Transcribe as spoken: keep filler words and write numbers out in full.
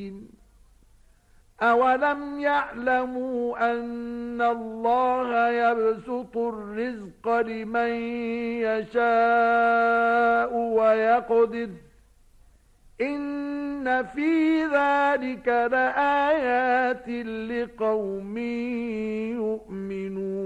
أَوَلَمْ يَعْلَمُوا أَنَّ اللَّهَ يَبْسُطُ الرِّزْقَ لِمَن يَشَاءُ وَيَقْدِرُ إِنَّ فِي ذَلِكَ لَآيَاتٍ لِقَوْمٍ يُؤْمِنُونَ